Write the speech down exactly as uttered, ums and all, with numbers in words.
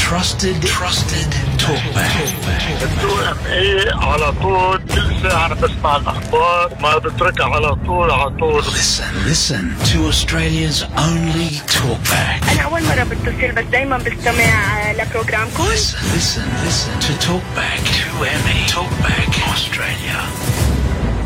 trusted trusted talkback. تو ام اي على طول كل ساعة أنا بسمع الأخبار ما بتركها على طول على طول. Listen, listen to Australia's only talkback. أنا أول مرة بتصل بس دايما بستمع لبروجرامكم. Listen, listen, listen to Talkback. two M E Talkback Australia.